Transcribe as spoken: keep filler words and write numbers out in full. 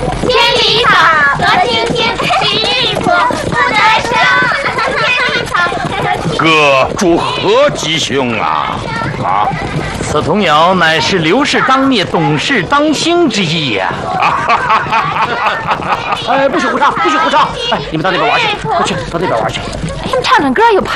千里草得青青，十里坡不得生。千里草得青青。 哥，祝贺吉凶啊！啊， 此童谣乃是刘氏当灭，董氏当兴之意呀、啊！哎，不许胡唱，不许胡唱！哎，你们到那边玩去，快去，到那边玩去。 他们唱唱歌又怕。